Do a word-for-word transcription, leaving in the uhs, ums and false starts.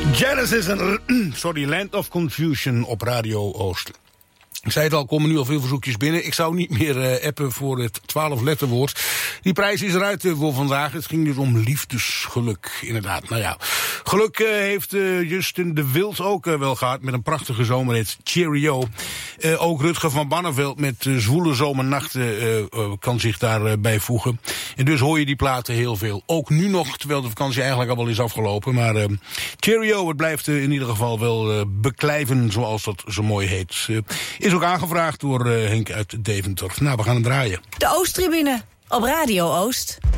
Genesis en sorry, Land of Confusion op Radio Oost. Ik zei het al, komen nu al veel verzoekjes binnen. Ik zou niet meer uh, appen voor het twaalf letterwoord. Die prijs is eruit uh, voor vandaag. Het ging dus om liefdesgeluk, inderdaad. Nou ja, geluk uh, heeft uh, Justin de Wild ook uh, wel gehad met een prachtige zomerhit, Cheerio. Uh, ook Rutger van Barneveld met uh, Zwoele Zomernachten uh, uh, kan zich daarbij uh, voegen. En dus hoor je die platen heel veel. Ook nu nog, terwijl de vakantie eigenlijk al wel is afgelopen. Maar uh, Cheerio, het blijft uh, in ieder geval wel uh, beklijven, zoals dat zo mooi heet. Uh, is ook aangevraagd door uh, Henk uit Deventer. Nou, we gaan hem draaien. De Oosttribune op Radio Oost.